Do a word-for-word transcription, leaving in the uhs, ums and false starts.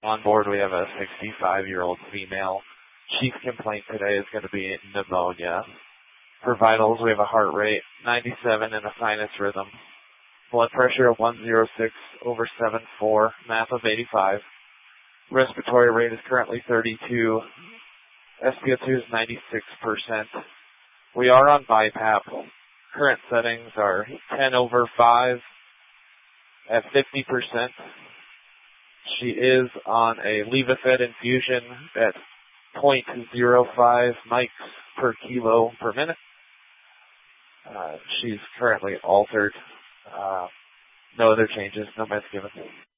On board, we have a sixty-five-year-old female. Chief complaint today is going to be pneumonia. For vitals, we have a heart rate ninety-seven and a sinus rhythm. Blood pressure of one oh six over seven four, M A P of eighty-five. Respiratory rate is currently thirty-two. S p O two is ninety-six percent. We are on BiPAP. Current settings are ten over five at fifty percent. She is on a Levophed infusion at zero point zero five mics per kilo per minute. Uh, she's currently altered. Uh, no other changes, no meds given.